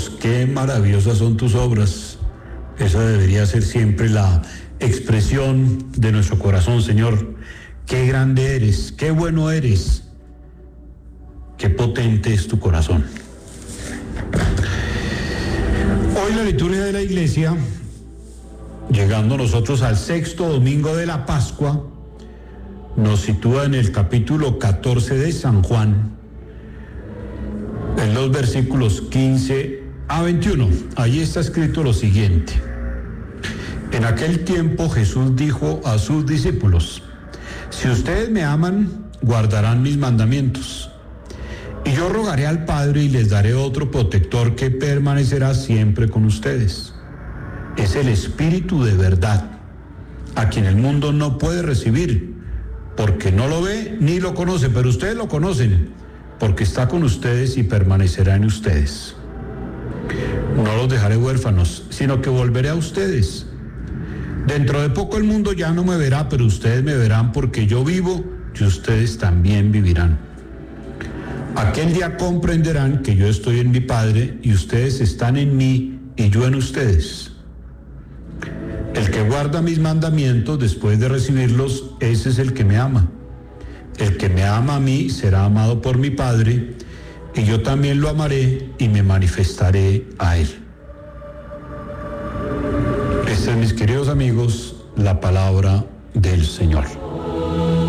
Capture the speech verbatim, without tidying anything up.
Dios, qué maravillosas son tus obras. Esa debería ser siempre la expresión de nuestro corazón, Señor. Qué grande eres, qué bueno eres, qué potente es tu corazón. Hoy la liturgia de la Iglesia, llegando nosotros al sexto domingo de la Pascua, nos sitúa en el capítulo catorce de San Juan, en los versículos quince a veintiuno. Allí está escrito lo siguiente: en aquel tiempo Jesús dijo a sus discípulos: si ustedes me aman, guardarán mis mandamientos. Y yo rogaré al Padre y les daré otro protector que permanecerá siempre con ustedes. Es el Espíritu de verdad, a quien el mundo no puede recibir, porque no lo ve ni lo conoce, pero ustedes lo conocen, porque está con ustedes y permanecerá en ustedes. No los dejaré huérfanos, sino que volveré a ustedes. Dentro de poco el mundo ya no me verá, pero ustedes me verán, porque yo vivo y ustedes también vivirán. Aquel día comprenderán que yo estoy en mi Padre y ustedes están en mí y yo en ustedes. El que guarda mis mandamientos después de recibirlos, ese es el que me ama. El que me ama a mí será amado por mi Padre, y yo también lo amaré y me manifestaré a él. Esta es, mis queridos amigos, la palabra del Señor.